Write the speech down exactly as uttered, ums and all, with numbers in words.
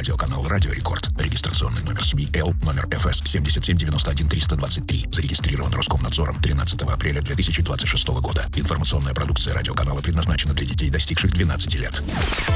радиоканал «Радио Рекорд». Регистрационный номер семьи Л, номер эф эс семь семь девять один три два три. Зарегистрирован Роскомнадзором тринадцатого апреля две тысячи двадцать шестого года. Информационная продукция радиоканала предназначена для детей, достигших двенадцати лет.